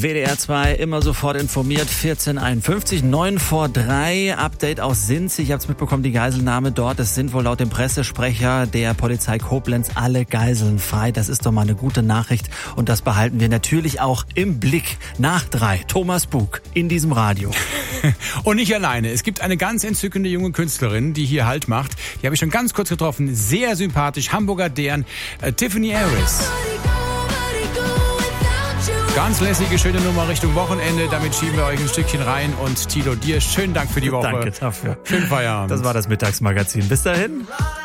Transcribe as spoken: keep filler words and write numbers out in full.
W D R zwei, immer sofort informiert, vierzehn Uhr einundfünfzig, neun vor drei, Update aus Sinz. Ich habe es mitbekommen, die Geiselnahme dort. Es sind wohl laut dem Pressesprecher der Polizei Koblenz alle Geiseln frei. Das ist doch mal eine gute Nachricht und das behalten wir natürlich auch im Blick. Nach drei, Thomas Bug in diesem Radio. Und nicht alleine. Es gibt eine ganz entzückende junge Künstlerin, die hier Halt macht. Die habe ich schon ganz kurz getroffen. Sehr sympathisch. Hamburger Dern. Äh, Tiffany Harris. Ganz lässige, schöne Nummer Richtung Wochenende. Damit schieben wir euch ein Stückchen rein. Und Tilo, dir schönen Dank für die Woche. Danke dafür. Schönen Feierabend. Das war das Mittagsmagazin. Bis dahin.